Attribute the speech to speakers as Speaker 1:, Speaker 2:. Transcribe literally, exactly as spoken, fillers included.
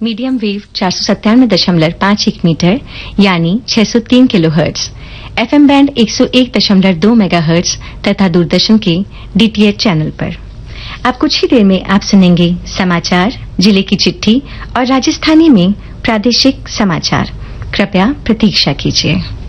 Speaker 1: Medium wave चार सौ सत्तानवे दशमलव पांच एक मीटर यानी छह सौ तीन किलोहर्ट्ज, एफएम बैंड एक सौ एक दशमलव दो मेगाहर्ट्ज तथा दूरदर्शन के डीटीएच चैनल पर। अब कुछ ही देर में आप सुनेंगे समाचार, जिले की चिट्ठी और राजस्थानी में प्रादेशिक समाचार। कृपया प्रतीक्षा कीजिए।